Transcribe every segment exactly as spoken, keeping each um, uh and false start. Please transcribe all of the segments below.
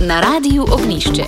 na Radiu Ognjišče.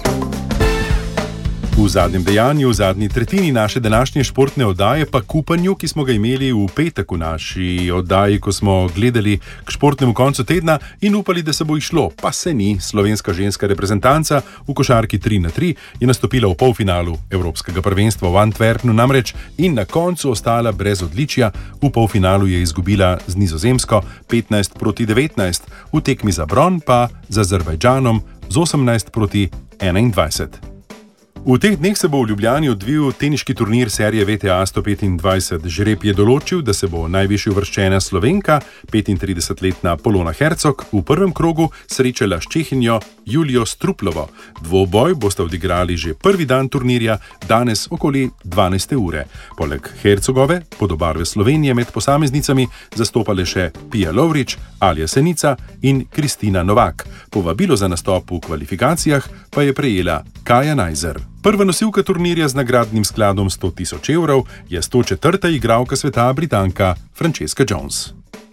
V zadnjem dejanju, v zadnji tretjini naše današnje športne oddaje, pa kupanju, ki smo ga imeli v petek v naši oddaji, ko smo gledali k športnemu koncu tedna in upali, da se bo išlo, pa se ni. Slovenska ženska reprezentanca v košarki tri na tri je nastopila v polfinalu Evropskega prvenstva v Antwerpnu namreč in na koncu ostala brez odličja. V polfinalu je izgubila z Nizozemsko petnajst proti devetnajst, v tekmi za bron pa z Azerbajdžanom z osemnajst proti enaindvajset. V teh dneh se bo v Ljubljani odvil teniški turnir serije V T A sto petindvajset. Žreb je določil, da se bo najvišje uvrščena Slovenka, petintridesetletna Polona Hercog, v prvem krogu srečala s Čehinjo Julijo Struplovo. Dvoboj bosta odigrali že prvi dan turnirja, danes okoli dvanajste ure. Poleg Hercogove bodo barve Slovenije med posameznicami zastopale še Pija Lovrič, Alja Senica in Kristina Novak. Povabilo za nastop v kvalifikacijah pa je prejela Kaja Najzer. Prva nosilka turnirja z nagradnim skladom sto tisoč evrov je sto četrta igralka sveta, Britanka Francesca Jones.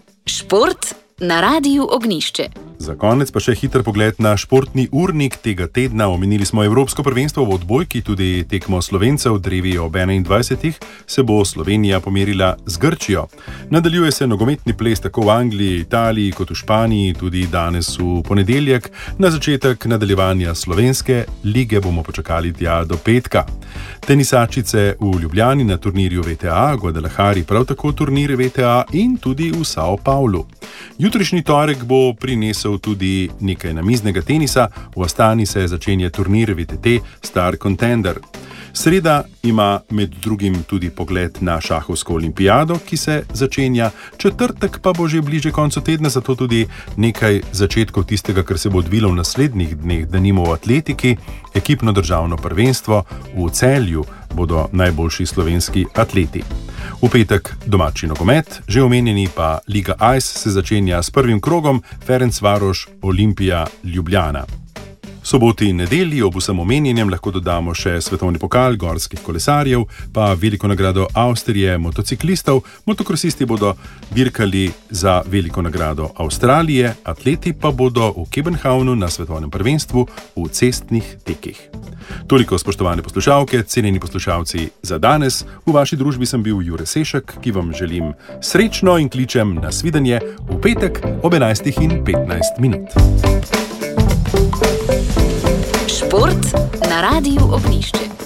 Šport na Radiu Ognjišče. Za konec pa še hiter pogled na športni urnik tega tedna. Omenili smo Evropsko prvenstvo v odbojki, tudi tekmo Slovencev drevi ob enaindvajsetih se bo Slovenija pomerila z Grčijo. Nadaljuje se nogometni ples tako v Angliji, Italiji kot v Španiji, tudi danes v ponedeljek. Na začetek nadaljevanja slovenske lige bomo počakali tja do petka. Tenisačice v Ljubljani na turnirju V T A, Guadalajari prav tako turnir V T A in tudi v Sao Paulu. Jutrišnji torek bo prinesel tudi nekaj namiznega tenisa. V Astani se začenja turnir V T T Star Contender. Sreda ima med drugim tudi pogled na šahovsko olimpijado, ki se začenja. Četrtek pa bo že bliže koncu tedna, zato tudi nekaj začetkov tistega, kar se bo odvilo v naslednjih dneh, denimo v atletiki. Ekipno državno prvenstvo v Celju bodo najboljši slovenski atleti. V petek domači nogomet, že omenjeni pa Liga Ice se začenja s prvim krogom Ferencvaroš Olimpija Ljubljana. Soboti in nedelji ob vsem omenjenem lahko dodamo še svetovni pokal gorskih kolesarjev, pa veliko nagrado Avstrije motociklistov. Motokrosisti bodo dirkali za veliko nagrado Avstralije, atleti pa bodo v Kebenhavnu na svetovnem prvenstvu v cestnih tekih. Toliko, spoštovane poslušalke, cenjeni poslušalci, za danes. V vaši družbi sem bil Jure Sešek, ki vam želim srečno in kličem na svidenje v petek ob enajstih in petnajst minut. Šport na Radiu Ognjišče.